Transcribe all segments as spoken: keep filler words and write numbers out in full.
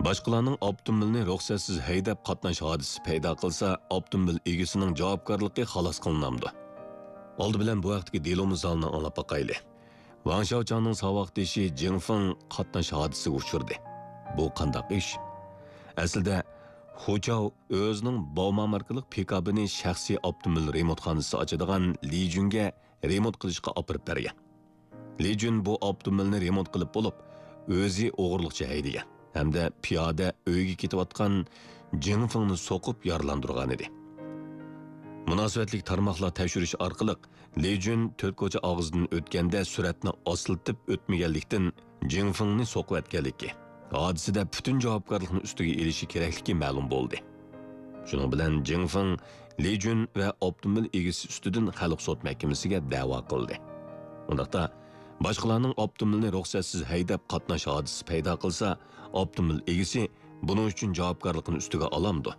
Boshqalarning avtomobilni ruxsatsiz haydab qatnash hodisi paydo qilsa, avtomobil egasining javobgarligi xalos qilinamdi. Oldi bilan bu vaqtdagi delo misolini anglab boqayli. Wang Xiaochangning saboqdoshi Jing Feng qatnash hodisiga uchirdi. Bu qanday ish? Aslida Hu Chao o'zining Baoma markali pikabini shaxsiy avtomobil remontxonasi ochadigan Li Junga remont qilishga olib bergan. Li Jun bu avtomobilni remont qilib bo'lib, o'zi o'g'irlikcha haydagan hamda piyoda uyga ketayotgan Jing Fengni so'qib yaralandırgan edi. Munosabatlik tarmoqlar tekshirish orqali Li Jun to'rt ko'cha og'zidan o'tganda suratni osiltib o'tmaganlikdan Jing Fengni so'qib o'tganligi, hodisada butun javobgarlikni ustiga elishi kerakligi ma'lum bo'ldi. Shuning bilan Jing Feng Li Jun va avtomobil egasi ustidan xalq sud mahkamasiga da'vo qildi. Undaqda boshqalarning avtomobilni ruxsatsiz haydab qatnash hodisi paydo qilsa, avtomobil egasi buning uchun javobgarlikni ustiga olamdi.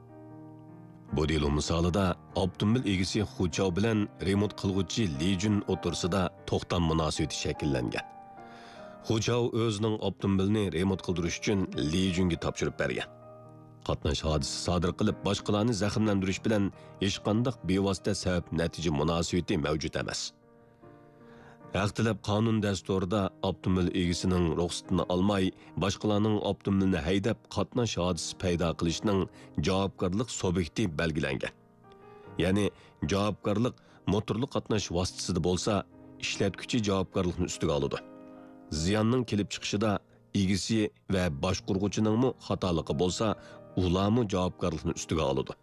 Bu delo misolida avtomobil egasi Hu Chao bilan remont qilguvchi Li Jun o'tirsida to'xtam munosabati shakllangan. Hu Chao o'zining avtomobilni remont qildirish uchun Li Junga topshirib bergan. Qatnash hodisi sodir qilib, boshqalarni zaxmlantirish bilan hech qanday bevosita sabab natija munosabati mavjud emas. Haqtilab qonun dasturida avtomobil egasining ruxsatini olmay, boshqalarning avtomobilni haydab qatnash hodisi paydo qilishning javobgarlik subyekti belgilangan. Ya'ni javobgarlik motorli qatnash vositasida bo'lsa, ishlatuvchi javobgarlikni ustiga oladi. Ziyonning kelib chiqishida egasi va boshqaruvchining xatoligi bo'lsa, ularmi javobgarlikni ustiga oladi.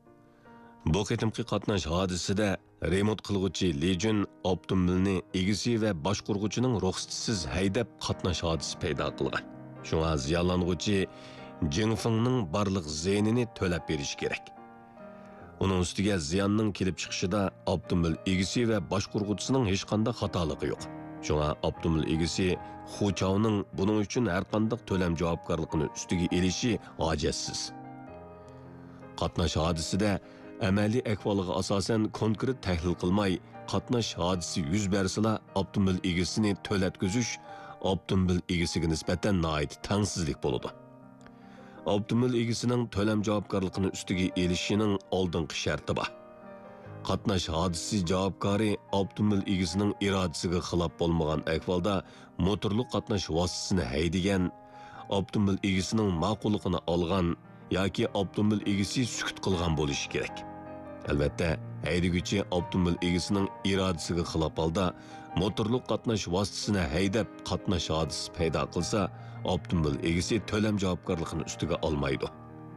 Bu qitimqi qatnash hodisida remont qilguvchi Li Jun avtomobilni egasi va boshqaruvchining ruxsatsiz haydab qatnash hodisi paydo qilgan. Shunga ziyonlanuvchi Jing Fengning barliq ziynini to'lab berish kerak. Uning ustiga ziyonning kelib chiqishida avtomobil egasi va boshqaruvchisining hech qanday xatoligi yo'q. Shunga avtomobil egasi Hu Chaoning buning uchun har qanday to'lam javobgarligini ustiga elishi ojitsiz. Qatnash hodisida amaliy ahvoliga asosan konkret tahlil qilmay, qatnash hodisi yuz bersila avtomobil egasini to'latkizish avtomobil egasiga nisbatan nihoyat tangsizlik bo'ladi. Avtomobil egasining to'lam javobgarligini ustiga elishining oldingi sharti bor. Qatnash hodisi javobgari avtomobil egasining irodasiga xilof bo'lmagan ahvolda motorli qatnash vositasini haydagan, avtomobil egasining ma'qulligini olgan yoki avtomobil egasi sukut qilgan bo'lishi kerak. Albatta, haydaguvchi avtomobil egasining irodasiga xilof holda motorli qatnash vositasini haydab qatnash hodisi paydo qilsa, avtomobil egasi to'lam javobgarligini ustiga olmaydi.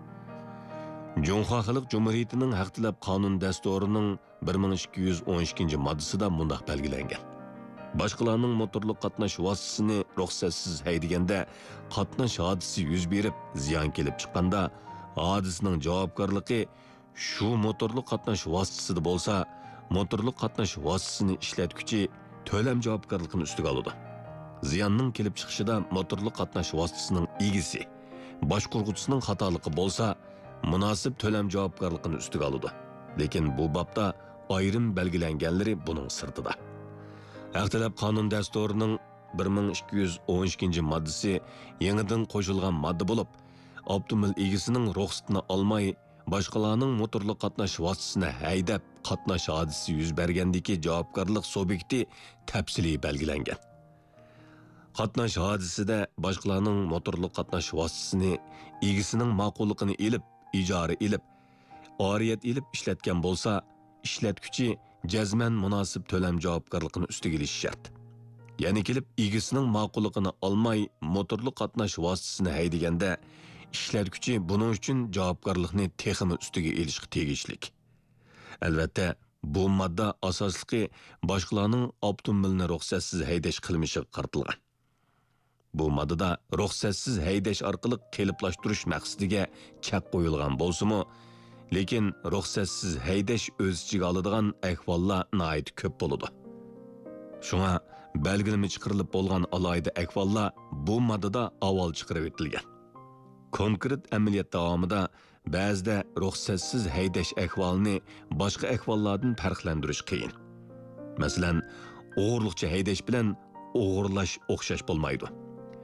Junxo Xalq Jumhuriyatining haq talab qonun dasturining bir ming ikki yuz o'n ikkinchi moddasida mundaq belgilangan. Boshqalarning motorli qatnash vositasini ruxsatsiz haydaganda qatnash hodisi yuz berib, ziyon kelib chiqqanda, hodisning javobgarligi shu motorli qatnash vositasida bo'lsa, motorli qatnash vositasini ishlatuvchi to'lam javobgarligini ustiga oladi. Ziyonning kelib chiqishida motorli qatnash vositasining egasi, boshqaruvchisining xatoligi bo'lsa, munosib to'lam javobgarligini ustiga oladi. Lekin bu bobda ayrim belgilanganlari buning sirtida. Haqtalab qonun dasturining bir ming ikki yuz o'n ikkinchi moddasi yangidan qo'shilgan modda bo'lib, avtomobil egasining ruxsatini olmay, boshqalarning motorli qatnash vositasini haydab qatnash hodisi yuz bergandagi javobgarlik subyekti tafsili belgilangan. Qatnash hodisida boshqalarning motorli qatnash vositasini egasining ma'qulligini elib, ijara elib, oriyat elib ishlatgan bo'lsa, ishlatuvchi jazman munosib to'lam javobgarligini ustiga olishi shart. Ya'ni kelib egasining ma'qulligini olmay motorli qatnash vositasini haydaganda ishlatuvchi buning uchun javobgarlikni texmi ustiga olishga tegishlik. Albatta, bu modda asosligi boshqalarning avtomobilni ruxsatsiz haydash qilmishiga qaratilgan. Bu moddada ruxsatsiz haydash orqali qeliplashtirish maqsadiga chaq qo'yilgan bo'lsa-mu, lekin ruxsatsiz haydash o'z ichiga oladigan ahvollar nihoyat ko'p bo'ladi. Shunga belgilama chiqarilib bo'lgan alohida ahvollar bu moddada avval chiqarib o'tilgan. Konkret amaliyot davomida ba'zida ruxsatsiz haydash ahvolini boshqa ahvollardan farqlantirish qiyin. Masalan, o'g'irlikcha haydash bilan o'g'irlash o'xshash bo'lmaydi.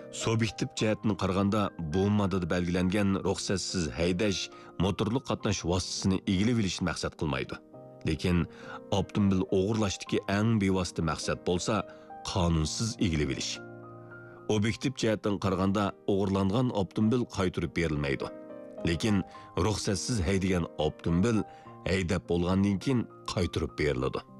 Subjektiv jihatdan qaraganda bu moddada belgilangan ruxsatsiz haydash motorli qatnash vositasini egilib olishni maqsad qilmaydi. Lekin avtomobil o'g'irlashdagi eng bevosita maqsad bo'lsa, qonunsiz egilib olish. Obyektiv jihatdan qaraganda o'g'irlangan avtomobil qaytarib berilmaydi. Lekin ruxsatsiz haydagan avtomobil haydab bo'lgandan keyin qaytarib beriladi.